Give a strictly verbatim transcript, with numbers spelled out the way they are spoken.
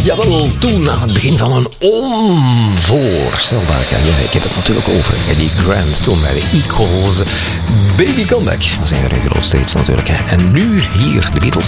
Jawel, toen aan het begin van een onvoorstelbare carrière. Ik heb het natuurlijk over Eddie Grant, toen bij de Equals. Baby Comeback was zijn grootste hits natuurlijk. Hè. En nu hier de Beatles